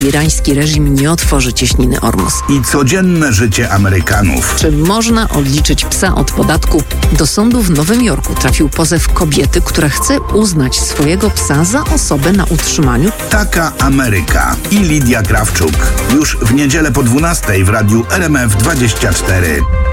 irański reżim nie otworzy cieśniny Ormus. I codzienne życie Amerykanów. Czy można odliczyć psa od podatku? Do sądu w Nowym Jorku trafił pozew kobiety, która chce uznać swojego psa za osobę na utrzymaniu. Taka Ameryka i Lidia Krawczuk. Już w niedzielę po 12:00 w radiu RMF 24.